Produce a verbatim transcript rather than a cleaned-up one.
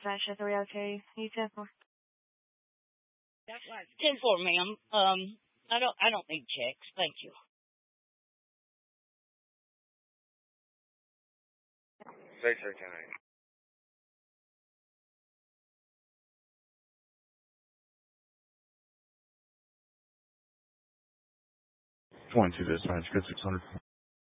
Flasher three okay. You ten four. ten four, ma'am. Um, I don't, I don't need checks. Thank you. Six or ten eight. twenty-two dispatch, good six hundred.